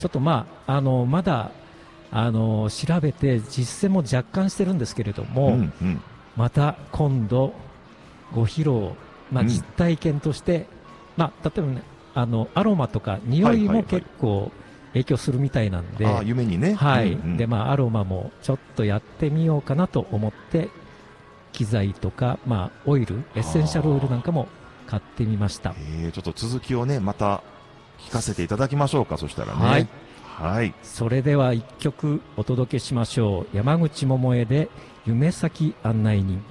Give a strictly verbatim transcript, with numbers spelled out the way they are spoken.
ちょっとまあ、あのまだあの調べて実践も若干してるんですけれども、 うんうん、 また今度ご披露、まあ、 うん実体験として、まあ、例えばね、あのアロマとか匂いも結構影響するみたいなんで、 ああ夢にね、 はい、 うんうん、 でまあアロマもちょっとやってみようかなと思って機材とか、まあ、オイルエッセンシャルオイルなんかも買ってみました。 えー、ちょっと続きをねまた聞かせていただきましょうか。そしたらね、 はい、 はい、 それではいっきょくお届けしましょう。山口百恵で夢先案内人。